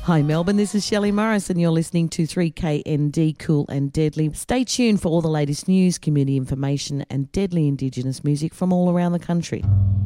Hi Melbourne, this is Shelley Morris and you're listening to 3KND Cool and Deadly. Stay tuned for all the latest news, community information and deadly Indigenous music from all around the country.